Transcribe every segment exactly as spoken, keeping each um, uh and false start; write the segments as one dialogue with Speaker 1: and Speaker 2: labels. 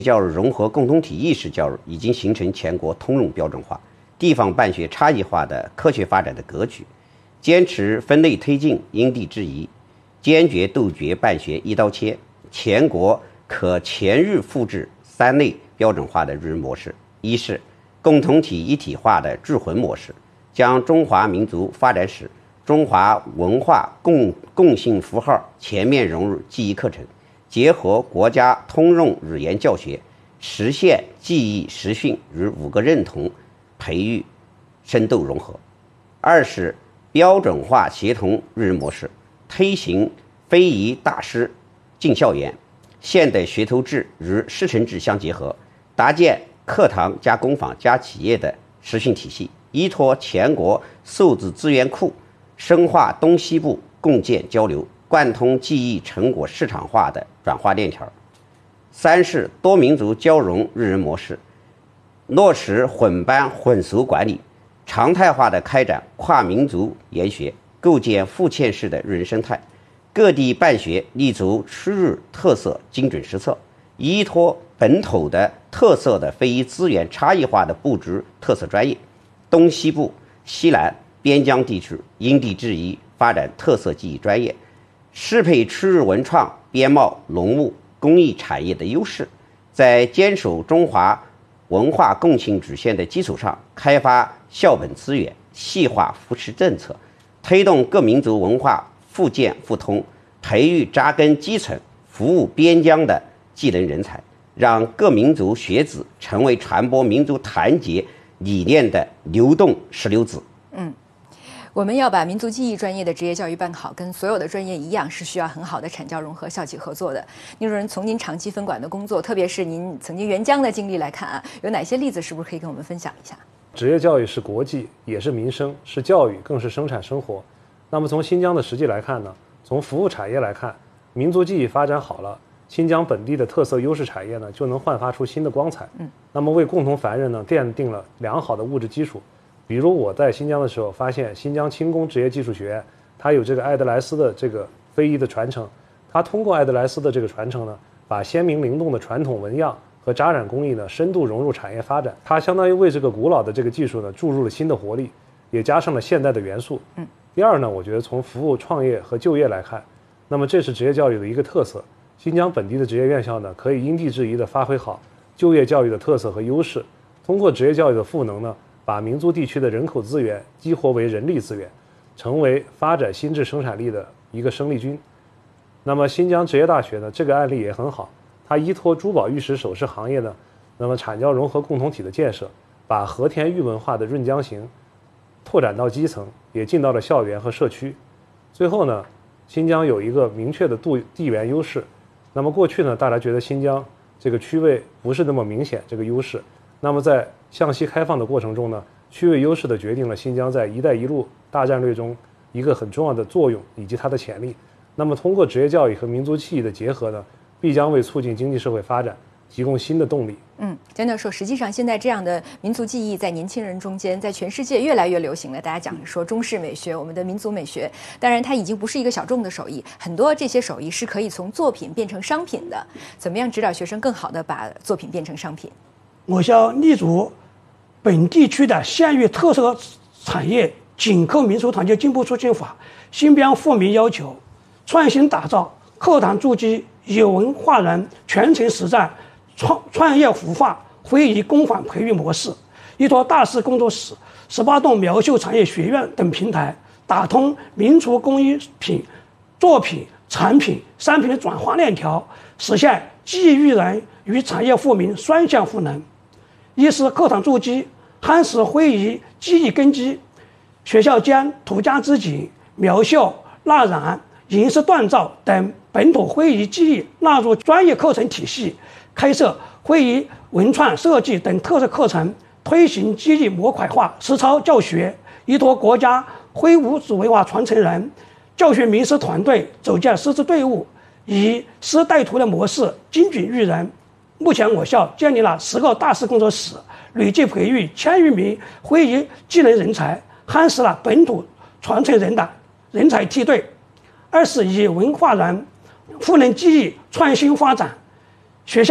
Speaker 1: 教育融合共同体意识教育已经形成全国通用标准化、地方办学差异化的科学发展的格局，坚持分类推进、因地制宜，坚决杜绝办学一刀切，全国可全日复制三类标准化的日模式。一是共同体一体化的智魂模式，将中华民族发展史、中华文化共共性符号全面融入记忆课程，结合国家通用语言教学，实现记忆实训与五个认同培育深度融合。二是标准化协同日模式，推行非遗大师进校园、现代学徒制与师承制相结合，搭建课堂加工坊加企业的实训体系，依托全国数字资源库，深化东西部共建交流，贯通记忆成果市场化的转化链条。三是多民族交融日人模式，落实混班混熟管理，常态化的开展跨民族研学，构建富嵌式的日人生态。各地办学立足区域特色精准施策，依托本土的特色的非遗资源差异化的布局特色专业，东西部、西南、边疆地区因地制宜发展特色技艺专业，适配区域文创、边贸、农牧、工艺产业的优势，在坚守中华文化共性主线的基础上，开发校本资源，细化扶持政策，推动各民族文化互鉴互通，培育扎根基层、服务边疆的技能人才，让各民族学子成为传播民族团结理念的流动石榴子。
Speaker 2: 嗯。我们要把民族记忆专业的职业教育办好，跟所有的专业一样，是需要很好的产教融合、校企合作的。宁主任，从您长期分管的工作，特别是您曾经援疆的经历来看啊，有哪些例子是不是可以跟我们分享一下？
Speaker 3: 职业教育是国际，也是民生，是教育，更是生产生活。那么从新疆的实际来看呢，从服务产业来看，民族记忆发展好了，新疆本地的特色优势产业呢，就能焕发出新的光彩。嗯，那么为共同繁荣呢，奠定了良好的物质基础。比如我在新疆的时候，发现新疆轻工职业技术学院，它有这个艾德莱斯的这个非遗的传承，它通过艾德莱斯的这个传承呢，把鲜明灵动的传统纹样和扎染工艺呢，深度融入产业发展。它相当于为这个古老的这个技术呢，注入了新的活力，也加上了现代的元素。嗯。第二呢，我觉得从服务创业和就业来看，那么这是职业教育的一个特色。新疆本地的职业院校呢，可以因地制宜地发挥好就业教育的特色和优势，通过职业教育的赋能呢，把民族地区的人口资源激活为人力资源，成为发展新质生产力的一个生力军。那么新疆职业大学呢，这个案例也很好，它依托珠宝玉石首饰行业呢，那么产教融合共同体的建设，把和田玉文化的润江行拓展到基层，也进到了校园和社区。最后呢，新疆有一个明确的地地缘优势。那么过去呢，大家觉得新疆这个区位不是那么明显这个优势。那么在向西开放的过程中呢，区位优势的决定了新疆在“一带一路”大战略中一个很重要的作用以及它的潜力。那么通过职业教育和民族记忆的结合呢，必将为促进经济社会发展提供新的动力。
Speaker 2: 嗯，江教授，实际上现在这样的民族记忆在年轻人中间，在全世界越来越流行了。大家讲说中式美学，我们的民族美学，当然它已经不是一个小众的手艺，很多这些手艺是可以从作品变成商品的。怎么样指导学生更好的把作品变成商品？我
Speaker 4: 校立足本地区的县域特色产业，紧扣民俗团结进步促进法、新编富民要求，创新打造课堂筑基、有文化人全程实战创创业孵化非遗工坊培育模式，依托大师工作室、十八栋苗绣产业学院等平台，打通民俗工艺品、作品、产品、商品的转化链条，实现技艺育人与产业富民双向赋能。一是课堂筑基，夯实非遗技艺根基，学校将土家织锦、苗绣、蜡染、银饰锻造等本土非遗技艺纳入专业课程体系，开设非遗文创设计等特色课程，推行技艺模块化实操教学，依托国家非物质文化传承人、教学名师团队走进师资队伍，以师带徒的模式精准育人。目前我校建立了十个大师工作室，累计培育千余名非遗技能人才，夯实了本土传承人的人才梯队。二是以文化人赋能技艺创新发展，学校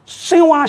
Speaker 4: 深挖